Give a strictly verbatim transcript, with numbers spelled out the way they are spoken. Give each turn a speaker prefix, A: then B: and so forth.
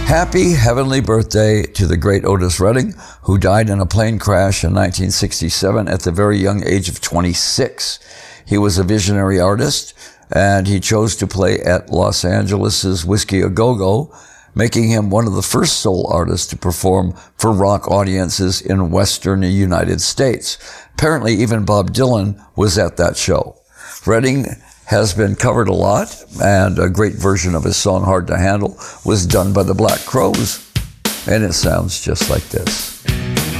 A: Happy heavenly birthday to the great Otis Redding, who died in a plane crash in nineteen sixty-seven at the very young age of twenty-six. He was a visionary artist, and he chose to play at Los Angeles' Whiskey A Go-Go, making him one of the first soul artists to perform for rock audiences in Western United States. Apparently, even Bob Dylan was at that show. Redding has been covered a lot, and a great version of his song Hard to Handle was done by the Black Crowes, and it sounds just like this.